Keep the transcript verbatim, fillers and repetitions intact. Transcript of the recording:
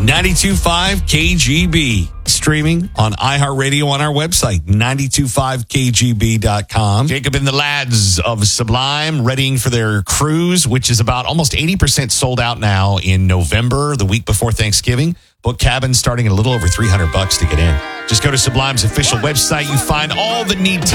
ninety-two point five K G B. Streaming on iHeartRadio on our website, nine two five K G B dot com. Jacob and the lads of Sublime readying for their cruise, which is about almost eighty percent sold out now in November, the week before Thanksgiving. Book cabins starting at a little over three hundred bucks to get in. Just go to Sublime's official website. You find all the neat